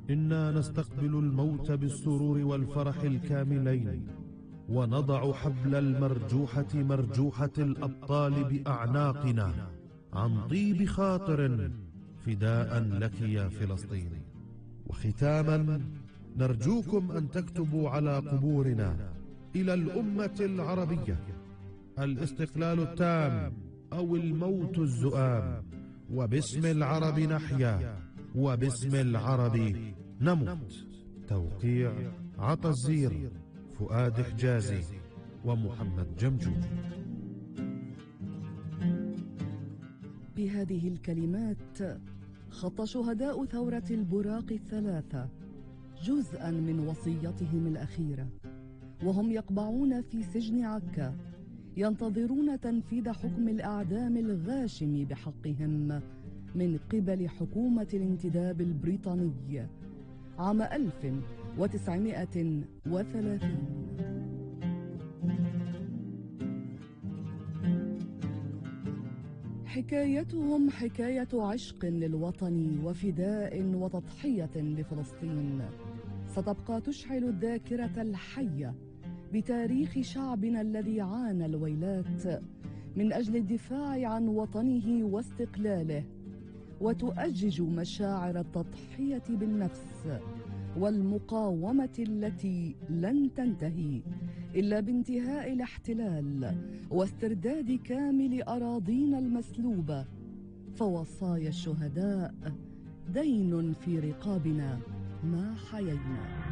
إنا نستقبل الموت بالسرور والفرح الكاملين، ونضع حبل المرجوحة مرجوحة الأبطال بأعناقنا عن طيب خاطر فداء لك يا فلسطين. وختاما نرجوكم أن تكتبوا على قبورنا: إلى الأمة العربية، الاستقلال التام أو الموت الزؤام، وباسم العرب نحيا وباسم العرب نموت. توقيع عطا الزير، فؤاد حجازي، ومحمد جمجوم. بهذه الكلمات خط شهداء ثورة البراق الثلاثة جزءا من وصيتهم الأخيرة، وهم يقبعون في سجن عكا ينتظرون تنفيذ حكم الإعدام الغاشم بحقهم من قبل حكومة الانتداب البريطاني عام 1930. حكايتهم حكاية عشق للوطن وفداء وتضحية لفلسطين، ستبقى تشعل الذاكرة الحية بتاريخ شعبنا الذي عانى الويلات من أجل الدفاع عن وطنه واستقلاله، وتؤجج مشاعر التضحية بالنفس والمقاومة التي لن تنتهي إلا بانتهاء الاحتلال واسترداد كامل أراضينا المسلوبة. فوصايا الشهداء دين في رقابنا ما حيينا.